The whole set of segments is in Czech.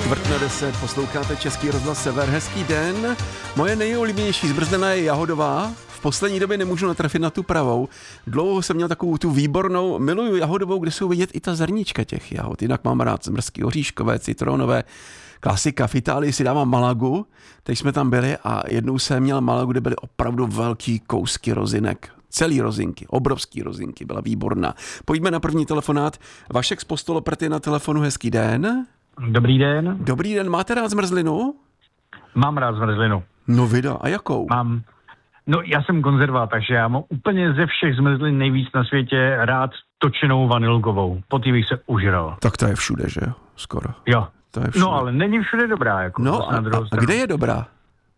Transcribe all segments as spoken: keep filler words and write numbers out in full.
Čtvrt na deset, posloucháte Český rozhlas Sever, hezký den. Moje nejoblíbenější zmrzlina je jahodová. V poslední době nemůžu natrefit na tu pravou. Dlouho jsem měl takovou tu výbornou, miluju jahodovou, kde jsou vidět i ta zrníčka těch jahod. Jinak mám rád zmrzky oříškové, citronové, klasika. V Itálii si dávám Malagu, teď jsme tam byli a jednou jsem měl Malagu, kde byly opravdu velký kousky rozinek. Celý rozinky, obrovský rozinky, byla výborná. Pojďme na první telefonát. Vašek z Postoloprty na telefonu, hezký den. Dobrý den. Dobrý den, máte rád zmrzlinu? Mám rád zmrzlinu. No vida, a jakou? Mám. No já jsem konzerva, takže já mám úplně ze všech zmrzlin nejvíc na světě rád točenou vanilkovou. Po té bych se užral. Tak to je všude, že jo? Skoro. Jo. To je všude. No ale není všude dobrá. Jako no a, a, a kde je dobrá?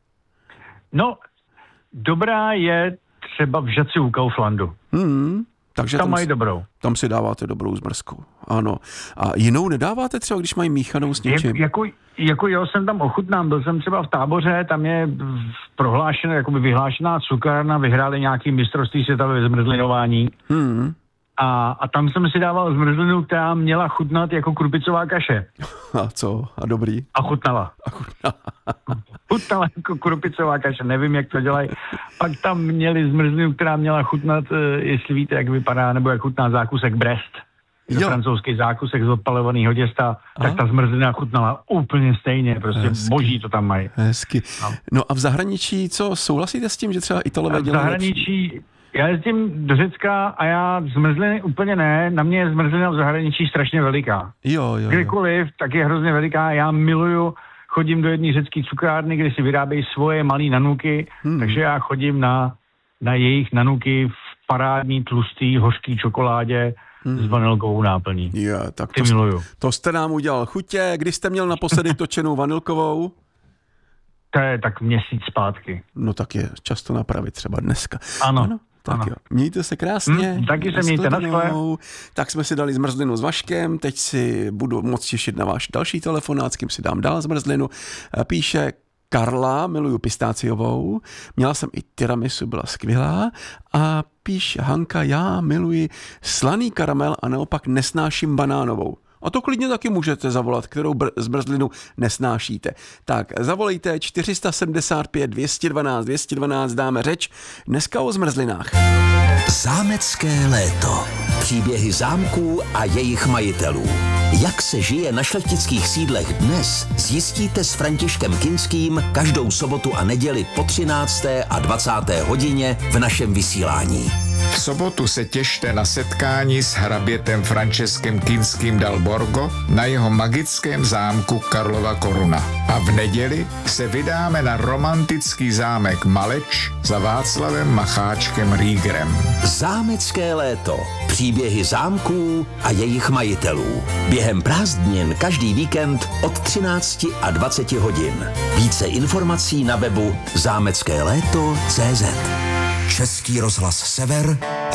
No, dobrá je třeba v Žaci u Kauflandu. Hmm, takže tam, tam mají si, dobrou. Tam si dáváte dobrou zmrzku. Ano. A jinou nedáváte třeba, když mají míchanou s něčím? Je, jako, jako jo, jsem tam ochutnám. Byl jsem třeba v Táboře, tam je prohlášená, jakoby vyhlášená cukrárna, vyhráli nějaký mistrovství světa ve zmrzlinování. Hmm. A, a tam jsem si dával zmrzlinu, která měla chutnat jako krupicová kaše. A co? A dobrý? A chutnala. A chutnala. Chutnala jako krupicová kaše, nevím, jak to dělají. Pak tam měli zmrzlinu, která měla chutnat, jestli víte, jak vypadá, nebo jak chutná zákusek Brest. Francouzský zákusek z odpalovaného těsta, tak ta zmrzlina chutnala úplně stejně, prostě hezky. Boží to tam mají. Hezky. No. no a v zahraničí, co, souhlasíte s tím, že třeba Italové dělají? V zahraničí, lepší? Já jezdím do Řecka a já zmrzliny úplně ne, na mě je zmrzlina v zahraničí strašně veliká. Jo, jo, jo. Kdykoliv, tak je hrozně veliká, já miluju, chodím do jedné řecké cukrárny, kde si vyrábějí svoje malé nanuky, hmm. takže já chodím na, na jejich nanuky v parádní, tlustý, hořký čokoládě, Hmm. s vanilkovou náplní. Jo, tak Ty to, miluju. To jste nám udělal chutě. Kdy jste měl naposledy točenou vanilkovou? To je tak měsíc zpátky. No tak je často napravit třeba dneska. Ano. ano tak ano. jo. Mějte se krásně. Hmm, taky se mějte, na skle. Tak jsme si dali zmrzlinu s Vaškem. Teď si budu moc těšit na váš další telefonát, s kým si dám dál zmrzlinu. Píše Karla, miluju pistáciovou. Měla jsem i tiramisu, byla skvělá. A píše Hanka, já miluji slaný karamel a naopak nesnáším banánovou. A to klidně taky můžete zavolat, kterou br- zmrzlinu nesnášíte. Tak zavolejte čtyři sedmdesát pět dvě stě dvanáct dvě stě dvanáct, dáme řeč dneska o zmrzlinách. Zámecké léto. Příběhy zámků a jejich majitelů. Jak se žije na šlechtických sídlech dnes, zjistíte s Františkem Kinským každou sobotu a neděli po třinácté a dvacáté hodině v našem vysílání. V sobotu se těšte na setkání s hrabětem Franceskem Kinským dal Borgo na jeho magickém zámku Karlova Koruna. A v neděli se vydáme na romantický zámek Maleč za Václavem Macháčkem Riegerem. Zámecké léto. Příběhy zámků a jejich majitelů. Během prázdnin každý víkend od třinácti a dvaceti hodin. Více informací na webu zámecké léto tečka cé zet. Český rozhlas Sever,